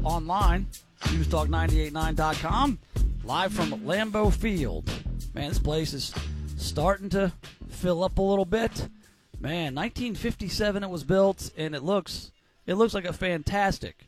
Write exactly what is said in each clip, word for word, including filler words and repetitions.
online, news talk nine eight nine dot com, live from Lambeau Field. Man, this place is starting to fill up a little bit. Man, nineteen fifty-seven it was built, and it looks it looks like a fantastic,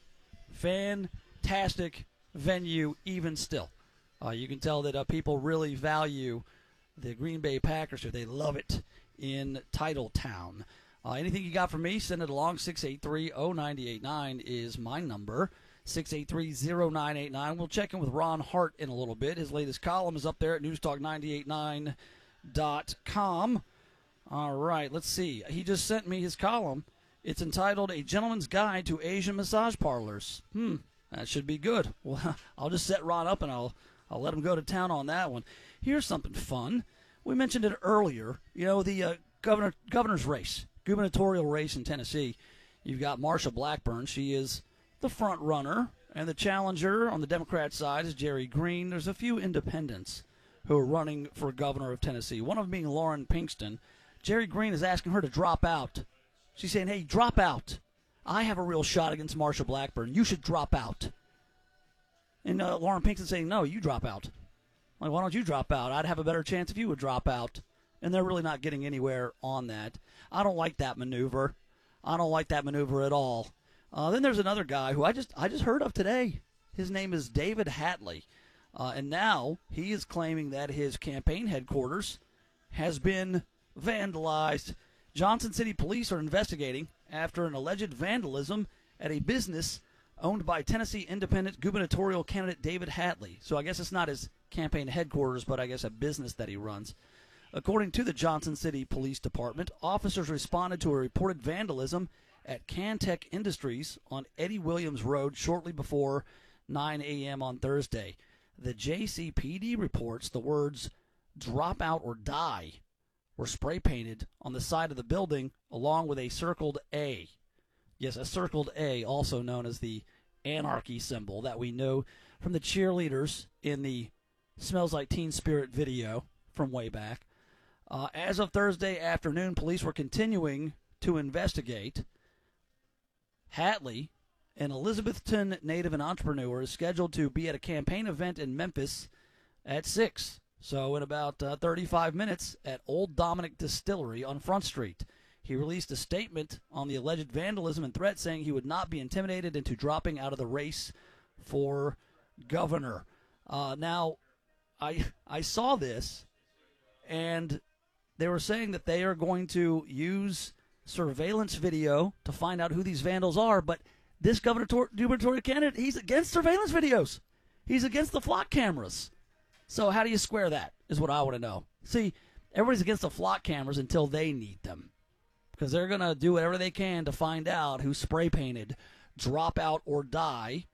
fantastic venue even still. Uh, you can tell that uh, people really value the Green Bay Packers here. They love it in Titletown. Uh, anything you got for me, send it along. six eight three, oh nine eight nine is my number. six eight three, oh nine eight nine. We'll check in with Ron Hart in a little bit. His latest column is up there at news talk nine eight nine dot com. All right, let's see. He just sent me his column. It's entitled A Gentleman's Guide to Asian Massage Parlors. Hmm, that should be good. Well, I'll just set Ron up and I'll, I'll let him go to town on that one. Here's something fun. We mentioned it earlier. You know, the uh, governor governor's race, gubernatorial race in Tennessee. You've got Marsha Blackburn. She is the front runner, and the challenger on the Democrat side is Jerry Green. There's a few independents who are running for governor of Tennessee, one of them being Lauren Pinkston. Jerry Green is asking her to drop out. She's saying, hey, drop out. I have a real shot against Marsha Blackburn. You should drop out. And uh, Lauren Pinkston saying, no, you drop out. Like, why don't you drop out? I'd have a better chance if you would drop out. And they're really not getting anywhere on that. I don't like that maneuver. I don't like that maneuver at all. Uh, then there's another guy who I just I just heard of today. His name is David Hatley. Uh, and now he is claiming that his campaign headquarters has been vandalized. Johnson City Police are investigating after an alleged vandalism at a business owned by Tennessee Independent gubernatorial candidate David Hatley. So I guess it's not his campaign headquarters, but I guess a business that he runs. According to the Johnson City Police Department, officers responded to a reported vandalism at Cantech Industries on Eddie Williams Road shortly before nine a.m. on Thursday. The J C P D reports the words "drop out or die" were spray painted on the side of the building along with a circled A. Yes, a circled A, also known as the anarchy symbol that we know from the cheerleaders in the Smells Like Teen Spirit video from way back. Uh, as of Thursday afternoon, police were continuing to investigate. Hatley, an Elizabethton native and entrepreneur, is scheduled to be at a campaign event in Memphis at six. So in about uh, thirty-five minutes at Old Dominic Distillery on Front Street. He released a statement on the alleged vandalism and threat, saying he would not be intimidated into dropping out of the race for governor. Uh, now, I I saw this, and they were saying that they are going to use surveillance video to find out who these vandals are, but this gubernator- gubernatorial candidate, he's against surveillance videos. He's against the flock cameras. So how do you square that, is what I want to know. See, everybody's against the flock cameras until they need them, because they're going to do whatever they can to find out who spray painted "drop out or die"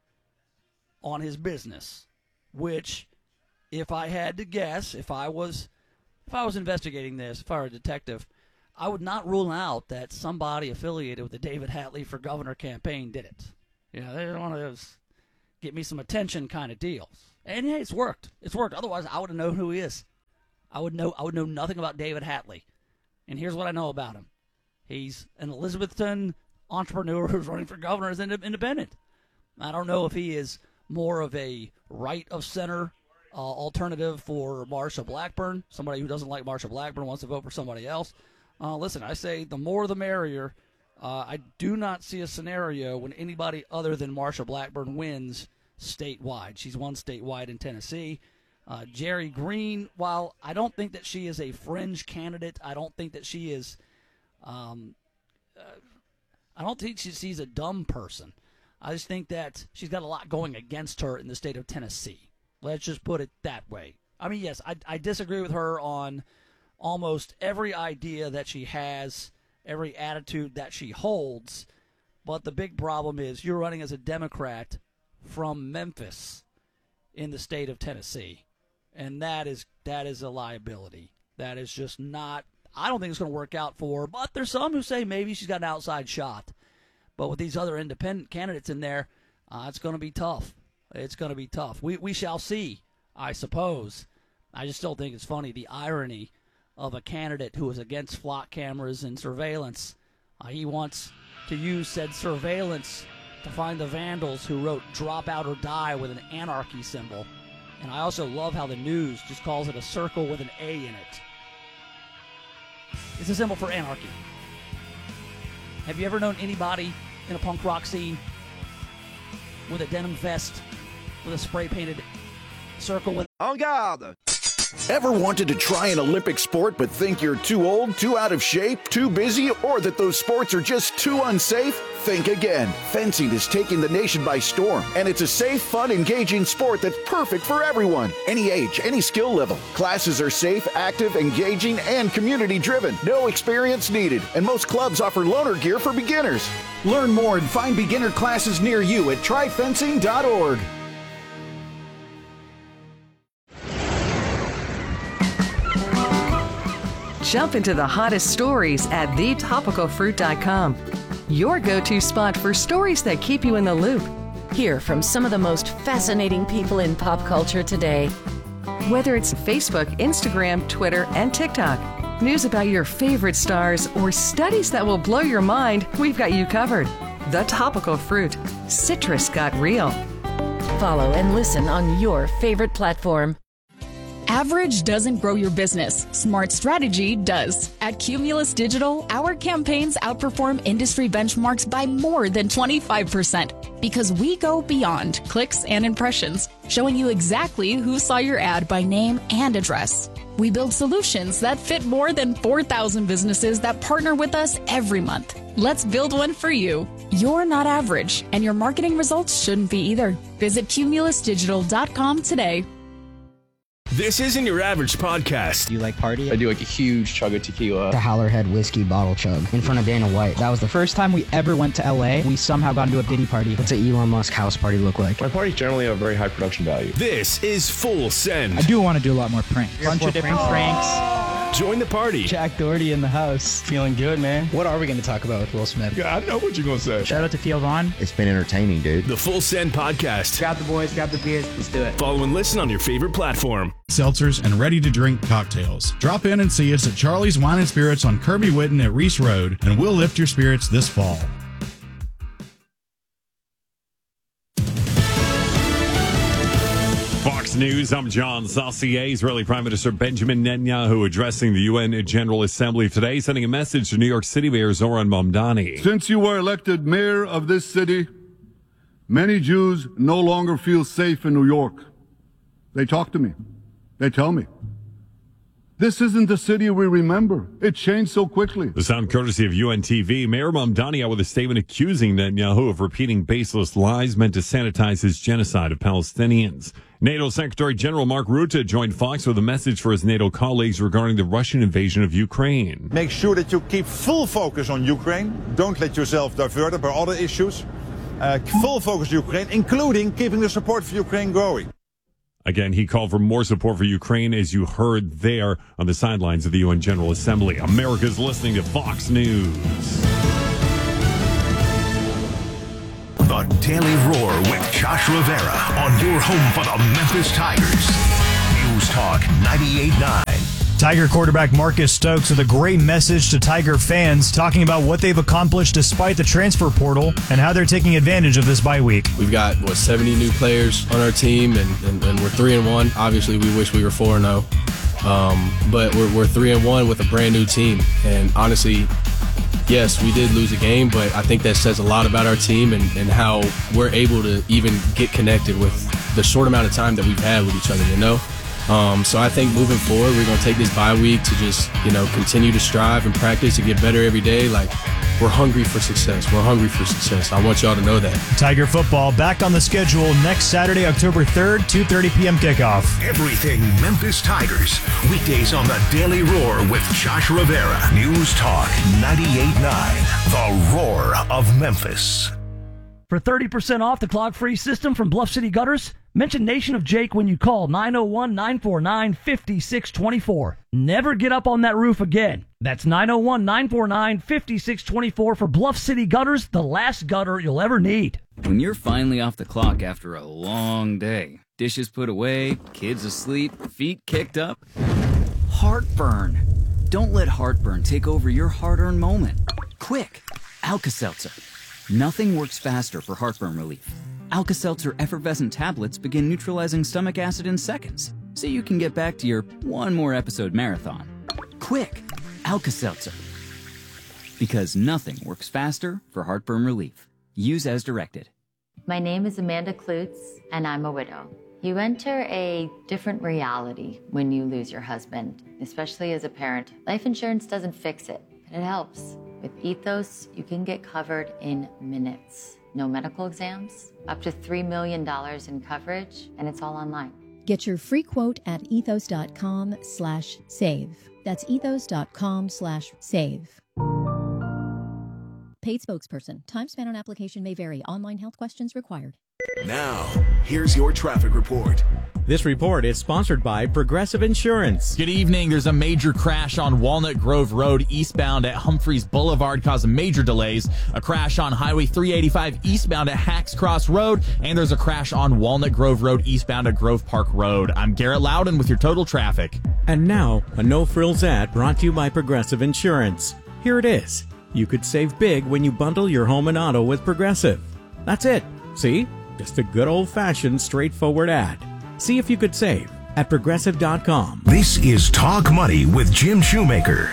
on his business, which, if I had to guess, if I was if I was investigating this, if I were a detective, I would not rule out that somebody affiliated with the David Hatley for governor campaign did it. You know, they're one of those get me some attention kind of deals. And yeah, it's worked. It's worked. Otherwise, I would have known who he is. I would know I would know nothing about David Hatley. And here's what I know about him. He's an Elizabethton entrepreneur who's running for governor as an independent. I don't know if he is more of a right-of-center uh, alternative for Marsha Blackburn, somebody who doesn't like Marsha Blackburn, wants to vote for somebody else. Uh, listen, I say the more the merrier. Uh, I do not see a scenario when anybody other than Marsha Blackburn wins statewide. She's won statewide in Tennessee. Uh, Jerry Green, while I don't think that she is a fringe candidate, I don't think that she is Um, uh, I don't think she, she's a dumb person. I just think that she's got a lot going against her in the state of Tennessee. Let's just put it that way. I mean, yes, I, I disagree with her on almost every idea that she has, every attitude that she holds, but the big problem is you're running as a Democrat from Memphis in the state of Tennessee, and that is that is a liability. That is just not I don't think it's going to work out for her, but there's some who say maybe she's got an outside shot. But with these other independent candidates in there, uh, it's going to be tough. It's going to be tough. We we shall see, I suppose. I just still think it's funny, the irony of a candidate who is against flock cameras and surveillance. Uh, he wants to use said surveillance to find the vandals who wrote "drop out or die" with an anarchy symbol. And I also love how the news just calls it a circle with an A in it. It's a symbol for anarchy. Have you ever known anybody in a punk rock scene with a denim vest with a spray-painted circle with... En garde! Ever wanted to try an Olympic sport but think you're too old, too out of shape, too busy, or that those sports are just too unsafe? Think again. Fencing is taking the nation by storm, and it's a safe, fun, engaging sport that's perfect for everyone. Any age, any skill level. Classes are safe, active, engaging, and community-driven. No experience needed, and most clubs offer loaner gear for beginners. Learn more and find beginner classes near you at try fencing dot org. Jump into the hottest stories at the topical fruit dot com. Your go-to spot for stories that keep you in the loop. Hear from some of the most fascinating people in pop culture today. Whether it's Facebook, Instagram, Twitter, and TikTok, news about your favorite stars, or studies that will blow your mind, we've got you covered. The Topical Fruit. Citrus got real. Follow and listen on your favorite platform. Average doesn't grow your business. Smart strategy does. At Cumulus Digital, our campaigns outperform industry benchmarks by more than twenty-five percent because we go beyond clicks and impressions, showing you exactly who saw your ad by name and address. We build solutions that fit more than four thousand businesses that partner with us every month. Let's build one for you. You're not average, and your marketing results shouldn't be either. Visit cumulus digital dot com today. This isn't your average podcast. Do you like party? I do like a huge chug of tequila. The Howlerhead whiskey bottle chug in front of Dana White. That was the first time we ever went to L A. We somehow got into a Diddy party. What's an Elon Musk house party look like? My parties generally have very high production value. This is Full Send. I do want to do a lot more pranks. A bunch of different pranks. Join the party. Jack Doherty in the house. Feeling good, man. What are we going to talk about with Will Smith? Yeah, I know what you're going to say. Shout out to Theo Vaughn. It's been entertaining, dude. The Full Send podcast. Grab the boys, grab the beers, let's do it. Follow and listen on your favorite platform. Seltzers and ready-to-drink cocktails. Drop in and see us at Charlie's Wine and Spirits on Kirby Whitten at Reese Road, and we'll lift your spirits this fall. Fox News, I'm John Saucier. Israeli Prime Minister Benjamin Netanyahu addressing the U N General Assembly today, sending a message to New York City Mayor Zoran Mamdani. Since you were elected mayor of this city, many Jews no longer feel safe in New York. They talk to me. They tell me. This isn't the city we remember. It changed so quickly. The sound courtesy of U N T V. Mayor Mamdani out with a statement accusing Netanyahu of repeating baseless lies meant to sanitize his genocide of Palestinians. NATO Secretary General Mark Rutte joined Fox with a message for his NATO colleagues regarding the Russian invasion of Ukraine. Make sure that you keep full focus on Ukraine. Don't let yourself diverted by other issues. Uh, full focus on Ukraine, including keeping the support for Ukraine growing. Again, he called for more support for Ukraine, as you heard there on the sidelines of the U N General Assembly. America's listening to Fox News. The Daily Roar with Josh Rivera on your home for the Memphis Tigers. News Talk ninety-eight point nine. Tiger quarterback Marcus Stokes with a great message to Tiger fans, talking about what they've accomplished despite the transfer portal and how they're taking advantage of this bye week. We've got, what, seventy new players on our team, and, and, and we're three and one. Obviously, we wish we were four and oh. Um, but we're, we're three and one with a brand new team. And honestly, yes, we did lose a game, but I think that says a lot about our team and, and how we're able to even get connected with the short amount of time that we've had with each other, you know? Um, so I think moving forward, we're going to take this bye week to just, you know, continue to strive and practice and get better every day. Like, we're hungry for success. We're hungry for success. I want y'all to know that. Tiger football back on the schedule next Saturday, October third, two thirty p.m. kickoff. Everything Memphis Tigers. Weekdays on the Daily Roar with Josh Rivera. News Talk ninety-eight point nine. The Roar of Memphis. For thirty percent off the clog-free system from Bluff City Gutters, mention Nation of Jake when you call nine oh one, nine four nine, five six two four. Never get up on that roof again. That's nine oh one, nine four nine, five six two four for Bluff City Gutters, the last gutter you'll ever need. When you're finally off the clock after a long day, dishes put away, kids asleep, feet kicked up, heartburn. Don't let heartburn take over your hard-earned moment. Quick, Alka-Seltzer. Nothing works faster for heartburn relief. Alka-Seltzer effervescent tablets begin neutralizing stomach acid in seconds, so you can get back to your one more episode marathon. Quick, Alka-Seltzer. Because nothing works faster for heartburn relief. Use as directed. My name is Amanda Klutz, and I'm a widow. You enter a different reality when you lose your husband, especially as a parent. Life insurance doesn't fix it, but it helps. With Ethos, you can get covered in minutes. No medical exams, up to three million dollars in coverage, and it's all online. Get your free quote at ethos.com slash save. That's ethos.com slash save. Paid spokesperson. Time spent on application may vary. Online health questions required. Now, here's your traffic report. This report is sponsored by Progressive Insurance. Good evening. There's a major crash on Walnut Grove Road eastbound at Humphreys Boulevard causing major delays. A crash on Highway three eighty-five eastbound at Hacks Cross Road. And there's a crash on Walnut Grove Road eastbound at Grove Park Road. I'm Garrett Loudon with your total traffic. And now, a no-frills ad brought to you by Progressive Insurance. Here it is. You could save big when you bundle your home and auto with Progressive. That's it. See? Just a good old-fashioned, straightforward ad. See if you could save at Progressive dot com. This is Talk Money with Jim Shoemaker.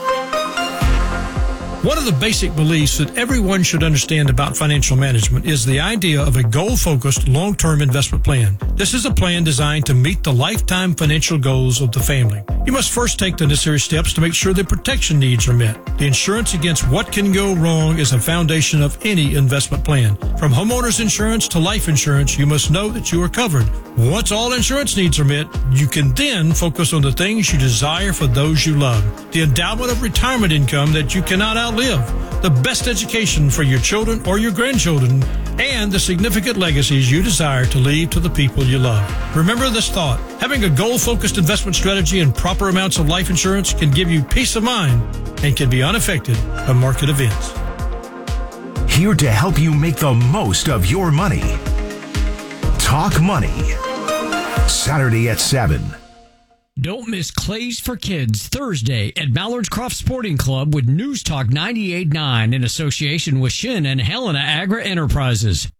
One of the basic beliefs that everyone should understand about financial management is the idea of a goal-focused, long-term investment plan. This is a plan designed to meet the lifetime financial goals of the family. You must first take the necessary steps to make sure the protection needs are met. The insurance against what can go wrong is a foundation of any investment plan. From homeowners insurance to life insurance, you must know that you are covered. Once all insurance needs are met, you can then focus on the things you desire for those you love. The endowment of retirement income that you cannot outlive, the best education for your children or your grandchildren, and the significant legacies you desire to leave to the people you love. Remember this thought. Having a goal-focused investment strategy and proper amounts of life insurance can give you peace of mind and can be unaffected by market events. Here to help you make the most of your money. Talk Money. Saturday at seven. Don't miss Clays for Kids Thursday at Mallard's Croft Sporting Club with News Talk ninety-eight point nine in association with Shin and Helena Agri Enterprises.